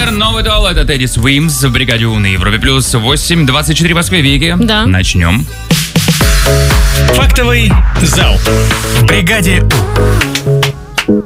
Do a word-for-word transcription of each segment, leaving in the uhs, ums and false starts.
Мэр, новый дол, это Тедди Свимс в бригаде У на Европе плюс восемь двадцать четыре в Москве, Вики. Да. Начнем. Фактовый зал в бригаде У.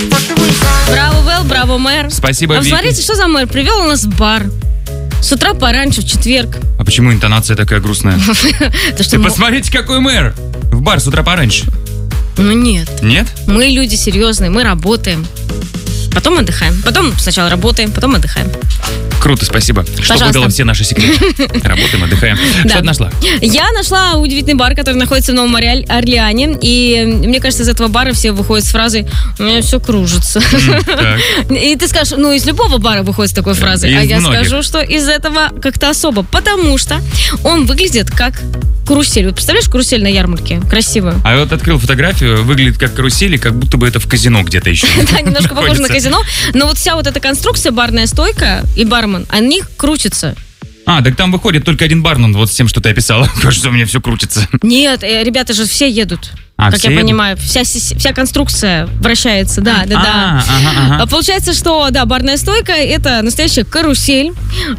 Браво, Вэл, браво, мэр. Спасибо, А Вики. смотрите, что за мэр? Привел у нас в бар. С утра пораньше, в четверг. А почему интонация такая грустная? Это что, Ты мо- посмотрите, какой мэр. В бар с утра пораньше. Ну нет. Нет? Мы люди серьезные, мы работаем. Потом отдыхаем. Потом сначала работаем, потом отдыхаем. Круто, спасибо. Что Пожалуйста. выдало все наши секреты. Работаем, отдыхаем. Да. Что ты нашла? Я нашла удивительный бар, который находится в Новом Орле- Орлеане. И мне кажется, из этого бара все выходят с фразой «У меня все кружится». Так. И ты скажешь, ну, из любого бара выходит с такой фразой. Из А я многих. скажу, что из этого как-то особо. Потому что он выглядит как карусель. Вот представляешь карусель на ярмарке? Красивую. А я вот открыл фотографию, выглядит как карусели, как будто бы это в казино где-то еще. Да, немножко похоже на находится. казино. Но вот вся вот эта конструкция, барная стойка и бармен, они крутятся. А, так там выходит только один бармен, вот с тем, что ты описала. Кажется, у меня все крутится. Нет, э, ребята же все едут. А, как все я едут? понимаю, вся, си- вся конструкция вращается, да, да, А, да. ага, ага. А Получается, что, да, барная стойка – это настоящая карусель.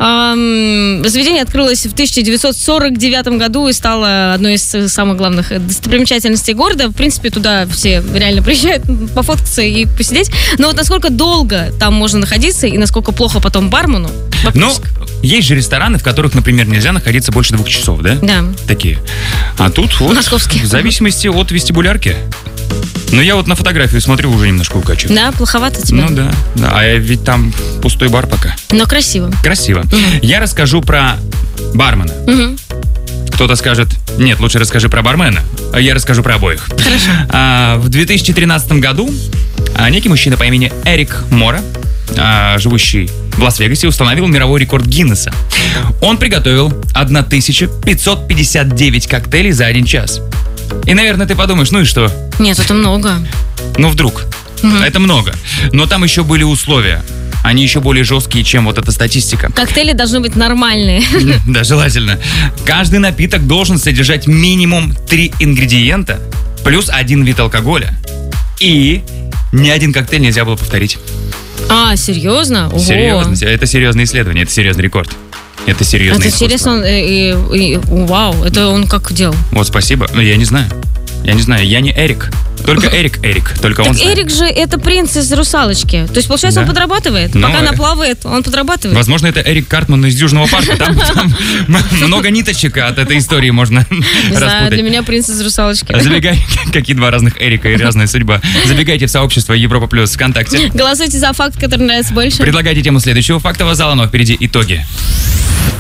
Ам, Заведение открылось в тысяча девятьсот сорок девятом году и стало одной из самых главных достопримечательностей города. В принципе, туда все реально приезжают пофоткаться и посидеть. Но вот насколько долго там можно находиться и насколько плохо потом бармену – Ну, вопросик. есть же рестораны, в которых, например, нельзя находиться больше двух часов, да? Да. Такие. А тут вот Московские. в зависимости от вестибулярки. Но я вот на фотографию смотрю, уже немножко укачиваю. Да, плоховато тебе. Ну да, да. А ведь там пустой бар пока. Но красиво. Красиво. Я расскажу про бармена. Мгм. Кто-то скажет, нет, лучше расскажи про бармена. А я расскажу про обоих. Хорошо. А, в две тысячи тринадцатом году а, некий мужчина по имени Эрик Мора, а, живущий в Лас-Вегасе, установил мировой рекорд Гиннесса. Он приготовил тысяча пятьсот пятьдесят девять коктейлей за один час. И, наверное, ты подумаешь, ну и что? Нет, это много. Ну вдруг. Это много. Но там еще были условия. Они еще более жесткие, чем вот эта статистика. Коктейли должны быть нормальные. Да, желательно. Каждый напиток должен содержать минимум три ингредиента плюс один вид алкоголя. И ни один коктейль нельзя было повторить. А, серьезно? Ого. Серьезно. Это серьезное исследование, это серьезный рекорд. Это серьезное Это искусство. интересно, и, и- и- вау, это он как делал? Вот спасибо. Но я не знаю. Я не знаю, я не Эрик. Только Эрик Эрик. Только он Так знает. Эрик же это принц из «Русалочки». То есть, получается, Да. он подрабатывает? Ну, Пока э- она плавает, он подрабатывает? Возможно, это Эрик Картман из Южного парка. Там, там много ниточек от этой истории можно Не знаю, распутать. для меня принц из «Русалочки». Забегай, какие два разных Эрика и разная судьба. Забегайте в сообщество Европа Плюс ВКонтакте. Голосуйте за факт, который нравится больше. Предлагайте тему следующего фактового зала, но впереди итоги.